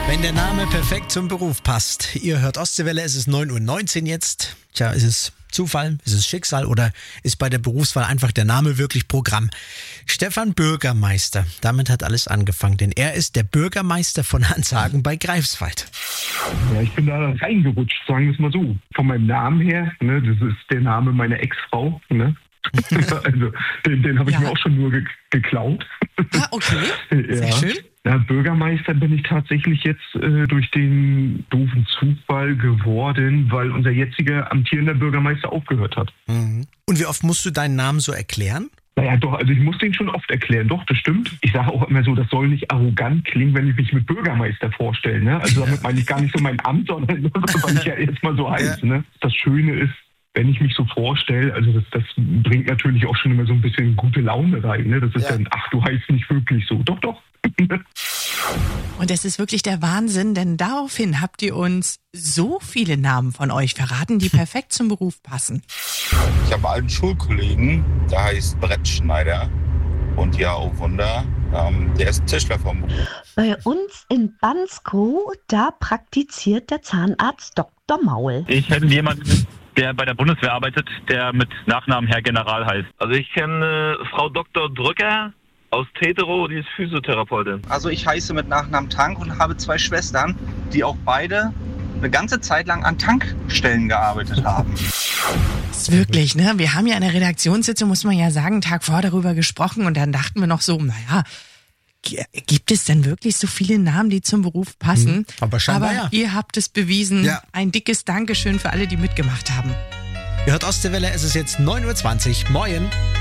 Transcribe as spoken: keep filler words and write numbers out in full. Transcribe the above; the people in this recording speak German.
Wenn der Name perfekt zum Beruf passt. Ihr hört Ostseewelle, es ist neun Uhr neunzehn jetzt. Tja, ist es Zufall, ist es Schicksal oder ist bei der Berufswahl einfach der Name wirklich Programm? Stefan Bürgermeister, damit hat alles angefangen, denn er ist der Bürgermeister von Hanshagen bei Greifswald. Ja, ich bin da reingerutscht, sagen wir es mal so. Von meinem Namen her, ne, das ist der Name meiner Ex-Frau, ne? Also den, den habe ich Ja. mir auch schon nur ge- geklaut. Ah, okay. Sehr Ja. schön. Ja, Bürgermeister bin ich tatsächlich jetzt äh, durch den doofen Zufall geworden, weil unser jetziger amtierender Bürgermeister aufgehört hat. Mhm. Und wie oft musst du deinen Namen so erklären? Naja, doch, also ich muss den schon oft erklären. Doch, das stimmt. Ich sage auch immer so, das soll nicht arrogant klingen, wenn ich mich mit Bürgermeister vorstelle. Ne? Also damit meine ich gar nicht so mein Amt, sondern weil ich ja jetzt mal so heiße. Ne? Das Schöne ist, wenn ich mich so vorstelle, also das, das bringt natürlich auch schon immer so ein bisschen gute Laune rein. Ne? Das ist Ja. dann, ach, du heißt nicht wirklich so. Doch, doch. Und es ist wirklich der Wahnsinn, denn daraufhin habt ihr uns so viele Namen von euch verraten, die perfekt zum Beruf passen. Ich habe einen Schulkollegen, der heißt Brett Schneider. Und ja, oh Wunder, ähm, der ist Tischler vom Beruf. Bei uns in Bansko, da praktiziert der Zahnarzt Doktor Maul. Ich hätte jemanden, der bei der Bundeswehr arbeitet, der mit Nachnamen Herr General heißt. Also ich kenne äh, Frau Doktor Drücker aus Tetero, die ist Physiotherapeutin. Also ich heiße mit Nachnamen Tank und habe zwei Schwestern, die auch beide eine ganze Zeit lang an Tankstellen gearbeitet haben. Das ist wirklich, ne? Wir haben ja in der Redaktionssitzung, muss man ja sagen, einen Tag vor darüber gesprochen und dann dachten wir noch so, naja, g- gibt es denn wirklich so viele Namen, die zum Beruf passen? Mhm. Aber scheinbar ja. ihr habt es bewiesen. Ja. Ein dickes Dankeschön für alle, die mitgemacht haben. Ihr hört Ostseewelle, es ist jetzt neun Uhr zwanzig. Moin.